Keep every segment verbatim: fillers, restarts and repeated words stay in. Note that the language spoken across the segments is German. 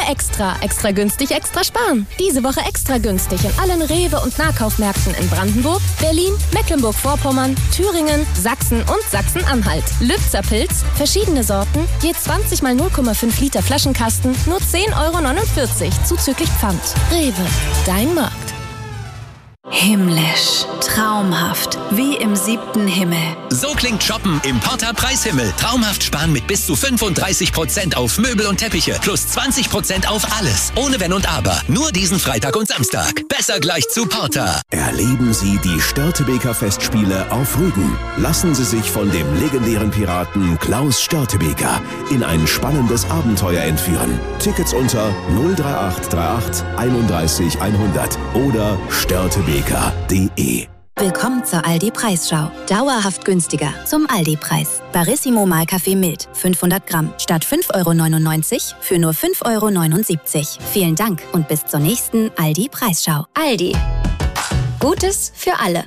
Extra. Extra günstig, extra sparen. Diese Woche extra günstig in allen Rewe- und Nahkaufmärkten in Brandenburg, Berlin, Mecklenburg-Vorpommern, Thüringen, Sachsen und Sachsen-Anhalt. Lübzer Pilz, verschiedene Sorten, je zwanzig mal null Komma fünf Liter Flaschenkasten, nur zehn Euro neunundvierzig, zuzüglich Pfand. Rewe, dein Markt. Himmlisch, traumhaft, wie im siebten Himmel. So klingt Shoppen im Porter Preishimmel. Traumhaft sparen mit bis zu fünfunddreißig Prozent auf Möbel und Teppiche. Plus zwanzig Prozent auf alles. Ohne Wenn und Aber. Nur diesen Freitag und Samstag. Besser gleich zu Porter. Erleben Sie die Störtebeker Festspiele auf Rügen. Lassen Sie sich von dem legendären Piraten Klaus Störtebeker in ein spannendes Abenteuer entführen. Tickets unter null drei acht drei acht einunddreißig hundert oder störtebeker punkt de. Willkommen zur Aldi-Preisschau. Dauerhaft günstiger zum Aldi-Preis. Barissimo Mahlkaffee mild, fünfhundert Gramm, statt fünf Euro neunundneunzig für nur fünf Euro neunundsiebzig. Vielen Dank und bis zur nächsten Aldi-Preisschau. Aldi. Gutes für alle.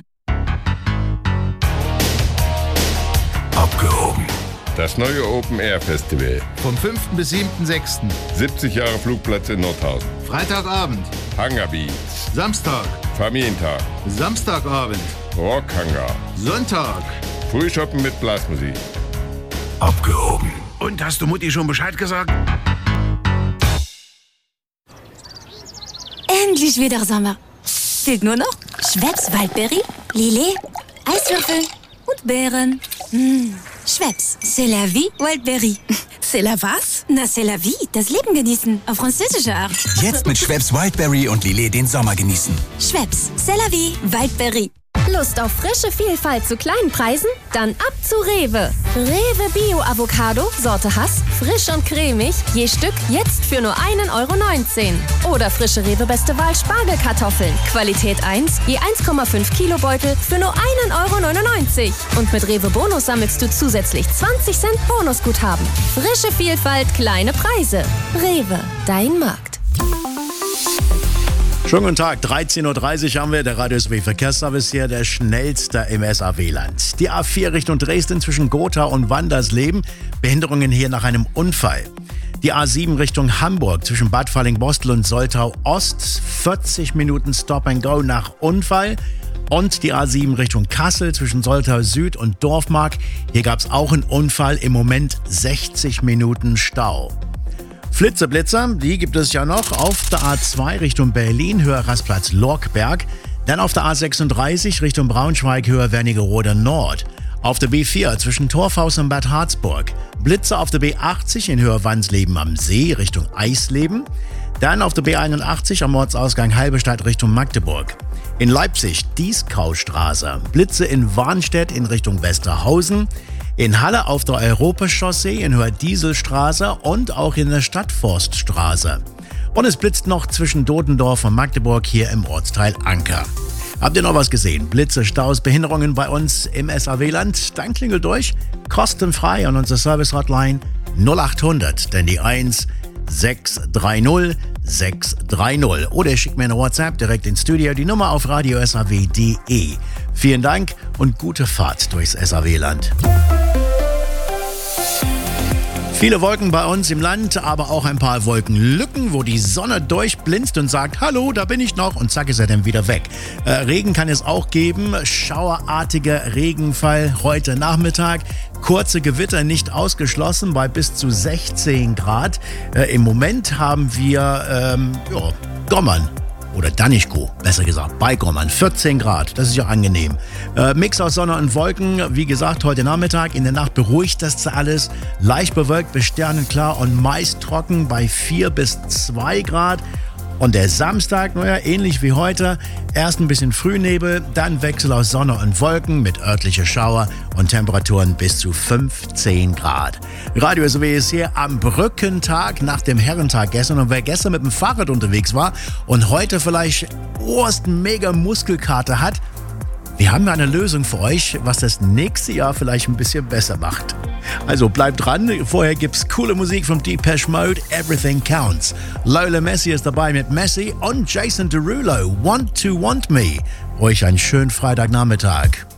Abgehoben. Das neue Open Air Festival. Vom fünften bis siebten sechsten siebzig Jahre Flugplatz in Nordhausen. Freitagabend. Hangar Beats. Samstag. Familientag. Samstagabend. Rockhangar. Sonntag. Frühshoppen mit Blasmusik. Abgehoben. Und hast du Mutti schon Bescheid gesagt? Endlich wieder Sommer. Fehlt nur noch Schweppes Waldberry, Lillet, Eiswürfel und Beeren. Mmh. Schweppes, c'est la vie, Wildberry. C'est la was? Na, c'est la vie, das Leben genießen, auf französische Art. Jetzt mit Schweppes Wildberry und Lillet den Sommer genießen. Schweppes, c'est la vie, Wildberry. Lust auf frische Vielfalt zu kleinen Preisen? Dann ab zu Rewe. Rewe Bio Avocado, Sorte Hass, frisch und cremig, je Stück jetzt für nur ein Euro neunzehn. Oder frische Rewe Beste Wahl Spargelkartoffeln, Qualität eins, je eins Komma fünf Kilo Beutel für nur ein Euro neunundneunzig. Und mit Rewe Bonus sammelst du zusätzlich zwanzig Cent Bonusguthaben. Frische Vielfalt, kleine Preise. Rewe, dein Markt. Schönen guten Tag, dreizehn Uhr dreißig haben wir, der Radio S W Verkehrsservice hier, der schnellste im S A W-Land. Die A vier Richtung Dresden zwischen Gotha und Wandersleben, Behinderungen hier nach einem Unfall. Die A sieben Richtung Hamburg zwischen Bad Fallingbostel und Soltau Ost, vierzig Minuten Stop and Go nach Unfall. Und die A sieben Richtung Kassel zwischen Soltau Süd und Dorfmark, hier gab es auch einen Unfall, im Moment sechzig Minuten Stau. Flitzeblitzer, die gibt es ja noch auf der A zwei Richtung Berlin, Höhe Rastplatz Lorkberg. Dann auf der A sechsunddreißig Richtung Braunschweig, Höhe Wernigerode Nord. Auf der B vier zwischen Torfhaus und Bad Harzburg. Blitzer auf der B achtzig in Höhe Wansleben am See Richtung Eisleben. Dann auf der B einundachtzig am Ortsausgang Halberstadt Richtung Magdeburg. In Leipzig Dieskaustraße. Blitze in Warnstedt in Richtung Westerhausen. In Halle auf der Europachaussee in Höhe Dieselstraße und auch in der Stadtforststraße. Und es blitzt noch zwischen Dodendorf und Magdeburg hier im Ortsteil Anker. Habt ihr noch was gesehen? Blitze, Staus, Behinderungen bei uns im S A W-Land? Dann klingelt durch, kostenfrei an unsere Service-Hotline null achthundert, denn die eins sechs drei null sechs drei null. Oder ihr schickt mir eine WhatsApp direkt ins Studio, die Nummer auf radio s a w punkt d e. Vielen Dank und gute Fahrt durchs S A W-Land. Viele Wolken bei uns im Land, aber auch ein paar Wolkenlücken, wo die Sonne durchblinzt und sagt, hallo, da bin ich noch, und zack ist er dann wieder weg. Äh, Regen kann es auch geben, schauerartiger Regenfall heute Nachmittag. Kurze Gewitter nicht ausgeschlossen bei bis zu sechzehn Grad. Äh, Im Moment haben wir ähm, ja, Gommern. Oder Danischko, besser gesagt, bei Gommern, vierzehn Grad, das ist ja angenehm. Äh, Mix aus Sonne und Wolken, wie gesagt, heute Nachmittag, in der Nacht beruhigt das alles. Leicht bewölkt bis sternenklar und meist trocken bei vier bis zwei Grad. Und der Samstag, naja, ähnlich wie heute, erst ein bisschen Frühnebel, dann Wechsel aus Sonne und Wolken mit örtlicher Schauer und Temperaturen bis zu fünfzehn Grad. Radio S W ist hier am Brückentag nach dem Herrentag gestern. Und wer gestern mit dem Fahrrad unterwegs war und heute vielleicht Ohrst mega Muskelkater hat, wir haben eine Lösung für euch, was das nächste Jahr vielleicht ein bisschen besser macht. Also bleibt dran, vorher gibt's coole Musik von Depeche Mode, Everything Counts. Lola Messi ist dabei mit Messi und Jason Derulo, Want to Want Me. Euch einen schönen Freitagnachmittag.